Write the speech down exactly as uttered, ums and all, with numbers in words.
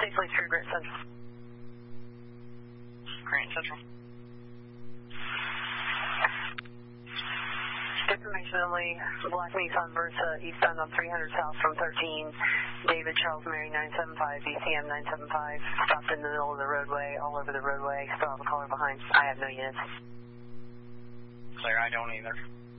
Safely through Grant Central. Grant Central. Information only, Black Nissan Versa, eastbound on three hundred south from thirteen, David Charles Mary nine seven five, E C M nine seven five, stopped in the middle of the roadway, all over the roadway, still have a caller behind. I have no units. Clear, I don't either.